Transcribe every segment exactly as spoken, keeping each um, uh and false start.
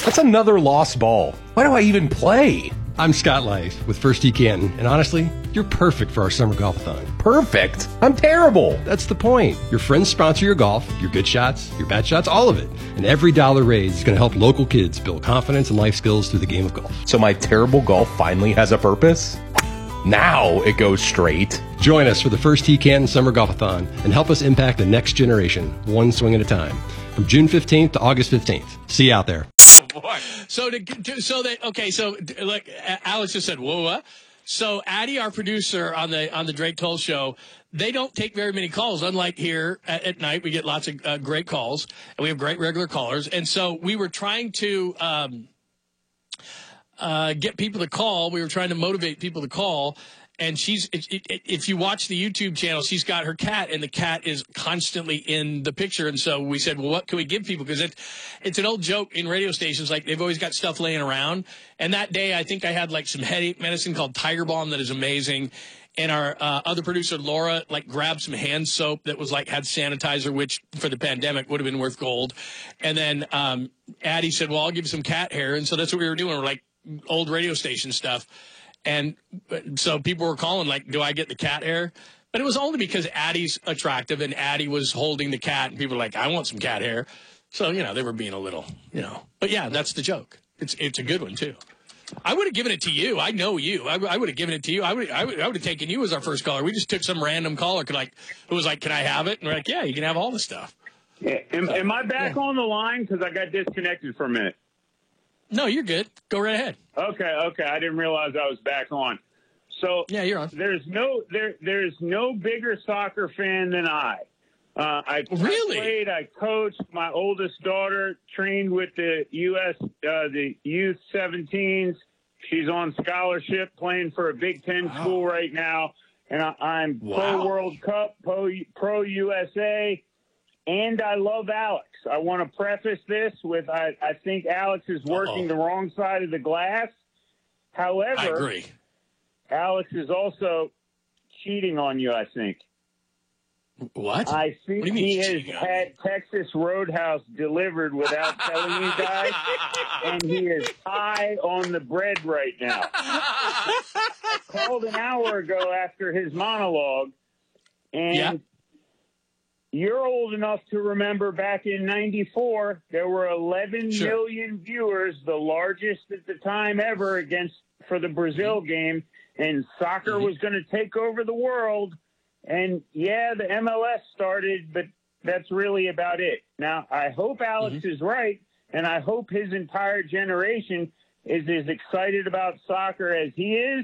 That's another lost ball. Why do I even play? I'm Scott Lice with First Tee Canton, and honestly, you're perfect for our summer golf-a-thon. Perfect? I'm terrible. That's the point. Your friends sponsor your golf, your good shots, your bad shots, all of it. And every dollar raised is going to help local kids build confidence and life skills through the game of golf. So my terrible golf finally has a purpose? Now it goes straight. Join us for the First Tee Canton Summer Golf-a-thon and help us impact the next generation, one swing at a time. From June fifteenth to August fifteenth. See you out there. Boy. So to, to so that okay so like Alex just said whoa what? So Addie, our producer on the on the Drake Toll show, they don't take very many calls. Unlike here at, at night, we get lots of uh, great calls and we have great regular callers. And so we were trying to um, uh, get people to call. We were trying to motivate people to call. And she's, it, it, if you watch the YouTube channel, she's got her cat, and the cat is constantly in the picture. And so we said, well, what can we give people? Because it, it's an old joke in radio stations, like they've always got stuff laying around. And that day, I think I had like some headache medicine called Tiger Balm that is amazing. And our uh, other producer, Laura, like grabbed some hand soap that was like had sanitizer, which for the pandemic would have been worth gold. And then um, Addie said, well, I'll give you some cat hair. And so that's what we were doing. We're like old radio station stuff. And so people were calling, like, do I get the cat hair? But it was only because Addie's attractive and Addie was holding the cat. And people were like, I want some cat hair. So, you know, they were being a little, you know. But, yeah, that's the joke. It's it's a good one, too. I would have given it to you. I know you. I, I would have given it to you. I would I would I would have taken you as our first caller. We just took some random caller could like who was like, can I have it? And we're like, yeah, you can have all the stuff. Yeah. Am, so, am I back yeah. on the line? Because I got disconnected for a minute. No, you're good. Go right ahead. Okay, okay. I didn't realize I was back on. So yeah, you're on. There's no there there's no bigger soccer fan than I. Uh, I, really? I played. I coached. My oldest daughter trained with the U S uh, the youth seventeens. She's on scholarship, playing for a Big Ten wow. school right now. And I, I'm wow. pro World Cup, pro pro U S A, and I love Alex. I want to preface this with I, I think Alex is working Uh-oh. the wrong side of the glass. However, I agree. Alex is also cheating on you, I think. What? I think what he has had Texas Roadhouse delivered without telling you guys, and he is high on the bread right now. I called an hour ago after his monologue, and yeah. you're old enough to remember back in ninety-four, there were eleven sure. million viewers, the largest at the time ever against for the Brazil game. And soccer mm-hmm. was going to take over the world. And, yeah, the M L S started, but that's really about it. Now, I hope Alex mm-hmm. is right, and I hope his entire generation is as excited about soccer as he is.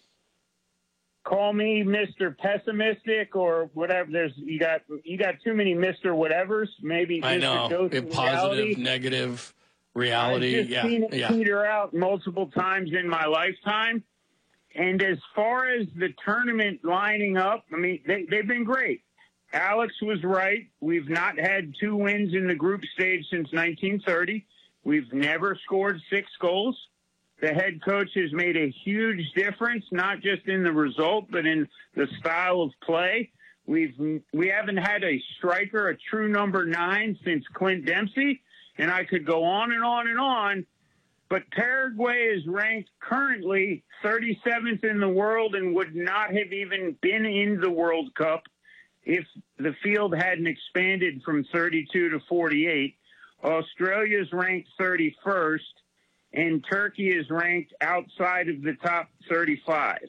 Call me Mister Pessimistic or whatever. There's you got you got too many Mister Whatevers. Maybe I know. Mister Positive, reality. negative reality. I've just yeah. seen it yeah. peter out multiple times in my lifetime. And as far as the tournament lining up, I mean, they, they've been great. Alex was right. We've not had two wins in the group stage since nineteen thirty. We've never scored six goals. The head coach has made a huge difference, not just in the result, but in the style of play. We've, we haven't had a striker, a true number nine, since Clint Dempsey. And I could go on and on and on. But Paraguay is ranked currently thirty-seventh in the world and would not have even been in the World Cup if the field hadn't expanded from thirty-two to forty-eight. Australia is ranked thirty-first, and Turkey is ranked outside of the top thirty-five.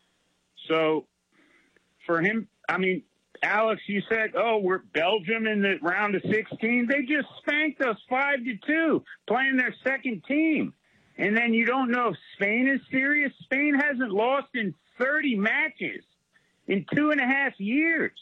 So for him, I mean, Alex, you said, oh, we're Belgium in the round of sixteen. They just spanked us five to two, playing their second team. And then you don't know if Spain is serious. Spain hasn't lost in thirty matches in two and a half years.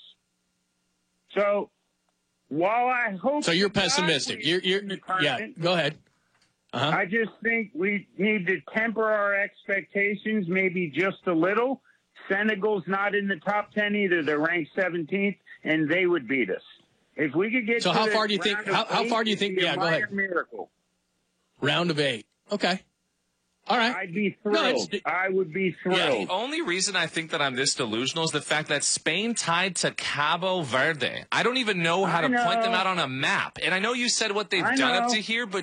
So while I hope... So you're pessimistic. You're, you're, yeah, go ahead. Uh-huh. I just think we need to temper our expectations maybe just a little. Senegal's not in the top ten either. They're ranked seventeenth, and they would beat us. If we could get so to how the far do you think? How, how far do you think? Yeah, go ahead. Miracle. Round of eight. Okay. All right. I'd be thrilled. No, I would be thrilled. Yeah, the only reason I think that I'm this delusional is the fact that Spain tied to Cabo Verde. I don't even know how I to know. point them out on a map. And I know you said what they've I done know. up to here, but